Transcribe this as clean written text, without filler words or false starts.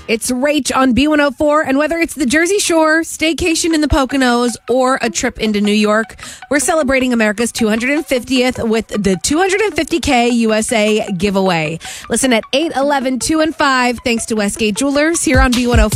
It's Rach on B104, and whether it's the Jersey Shore, staycation in the Poconos, or a trip into New York, we're celebrating America's 250th with the 250K USA giveaway. Listen at 8, 11, 2, and 5, thanks to Westgate Jewelers here on B104.